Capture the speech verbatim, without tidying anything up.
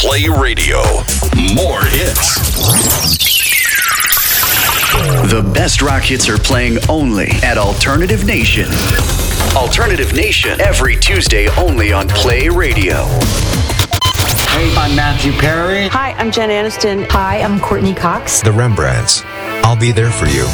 Play Radio. More hits. The best rock hits are playing only at Alternative Nation. Alternative Nation, every Tuesday only on Play Radio. Hey, I'm Matthew Perry. Hi, I'm Jen Aniston. Hi, I'm Courtney Cox. The Rembrandts. I'll be there for you.